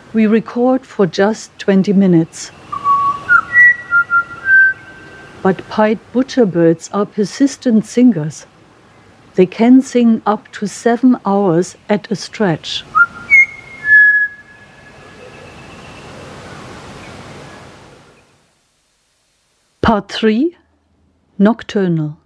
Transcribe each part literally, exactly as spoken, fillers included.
We record for just twenty minutes. But pied butcherbirds are persistent singers. They can sing up to seven hours at a stretch. Part three. Nocturnal.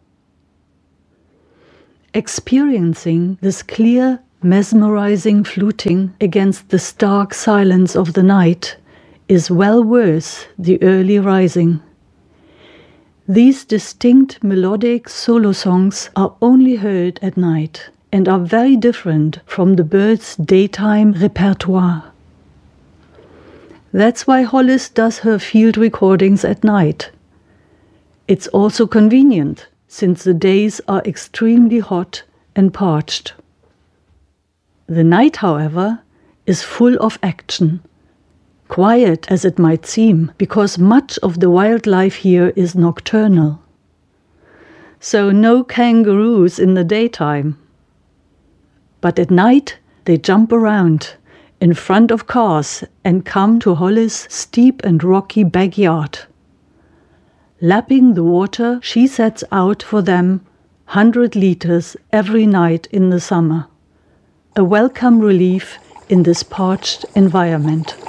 Experiencing this clear, mesmerizing fluting against the stark silence of the night is well worth the early rising. These distinct melodic solo songs are only heard at night and are very different from the bird's daytime repertoire. That's why Hollis does her field recordings at night. It's also convenient, since the days are extremely hot and parched. The night, however, is full of action, quiet as it might seem, because much of the wildlife here is nocturnal. So no kangaroos in the daytime. But at night they jump around in front of cars and come to Hollis' steep and rocky backyard. Lapping the water she sets out for them, one hundred liters every night in the summer. A welcome relief in this parched environment.